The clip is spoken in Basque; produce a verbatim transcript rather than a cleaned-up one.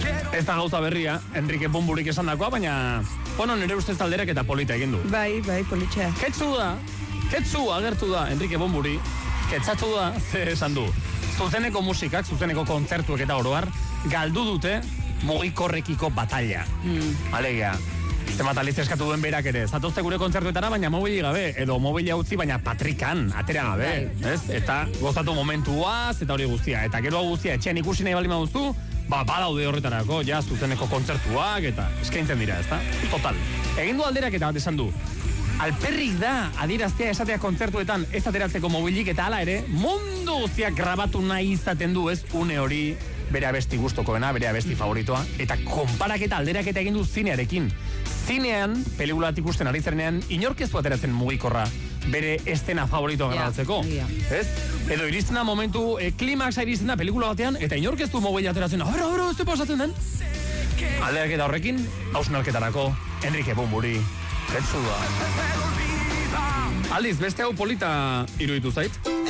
Ez da gauza berria, Enrique Bunburik esan dakoa, baina, bueno, nire ustez talderak eta polita egin du. Bai, bai, politxea. Ketzu da, ketzu agertu da Enrique Bunburi, ketzatu da, ze esan du. Zuzeneko musikak, zuzeneko kontzertuek eta oroar, galdu dute mugikorrekiko batalla. Mm. Alegia, zenbat aliz eskatu duen berak ere, zatozte gure kontzertuetara, baina mobili gabe, edo mobila utzi, baina patrikan, atera gabe, ez? Eta gozatu momentuaz, eta hori guztia. Eta gero guztia, etxean ikusi nahi bali maduzu, ba, badaude horretarako, ja, zuzeneko kontzertuak, eta eskaintzen dira, ezta? Total. Egin du alderak eta bat esan du. Alperrik da, adieraztea esatea kontzertuetan ez ateratzeko mobilik, eta hala ere, mundu guztiak grabatu nahi izaten du, ez, une hori, bere abesti gustokoena, bere abesti favoritoa, eta konparaketa alderaketa egin du zinearekin. Zinean, pelikulatik ikusten ari zerenean, inorkezu ateratzen mugikorra bere estena favoritoa grabatzeko. Yeah, yeah. Ez? Edo iristen da momentu, e, klimaxa iristen da pelikula batean, eta inorkezu mobila ateratzen, abera, abera, ez pasatzen den? Alderaketa horrekin, hausnarketarako, Enrique Bunburi, ketzu da. Aldiz, beste hau polita iruditu zait.